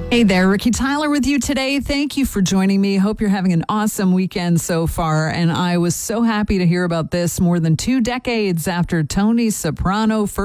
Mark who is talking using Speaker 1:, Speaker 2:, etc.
Speaker 1: Hey there, Ricky Tyler with you today. Thank you for joining me. Hope you're having an awesome weekend so far. And I was so happy to hear about this more than 2 decades after Tony Soprano first